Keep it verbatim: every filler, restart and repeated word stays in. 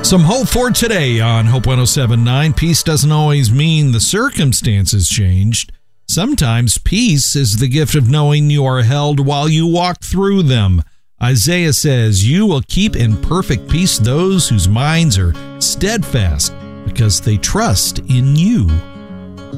Some hope for today on Hope one oh seven point nine. Peace doesn't always mean the circumstances changed. Sometimes peace is the gift of knowing you are held while you walk through them. Isaiah says, "You will keep in perfect peace those whose minds are steadfast because they trust in you."